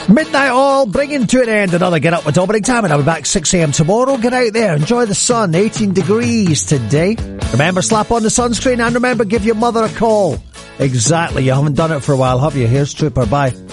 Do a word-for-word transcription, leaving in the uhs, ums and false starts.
Midnight All, bringing to an end another Get Up with Dominic Tam, and I'll be back six a.m. tomorrow. Get out there, enjoy the sun, eighteen degrees today. Remember, slap on the sunscreen, and remember, give your mother a call. Exactly, you haven't done it for a while, have you? Here's Trooper, bye.